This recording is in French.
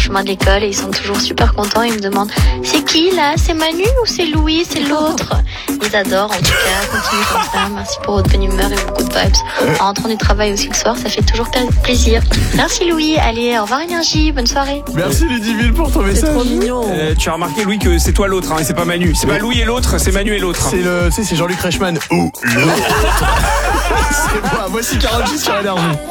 chemin de l'école et ils sont toujours super contents. Ils me demandent c'est qui là? C'est Manu ou c'est Louis? C'est l'autre? Ils adorent en tout cas. Continuez comme ça. Merci pour votre bonne humeur et beaucoup de vibes. En rentrant du travail aussi le soir, ça fait toujours plaisir. Merci Louis. Allez, au revoir Énergie. Bonne soirée. Merci Ludivine pour ton message. C'est trop mignon. Tu as remarqué Louis que c'est toi l'autre, hein, et c'est pas Manu. C'est pas Louis et l'autre, c'est Manu et l'autre. C'est Jean-Luc Reichmann ou l'autre. C'est moi, voici Karol G sur Énergie.